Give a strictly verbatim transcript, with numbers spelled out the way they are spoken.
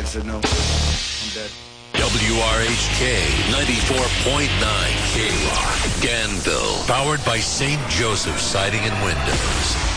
said no. I'm dead. W R H K ninety-four point nine K Rock, Danville. Powered by Saint Joseph Siding and Windows.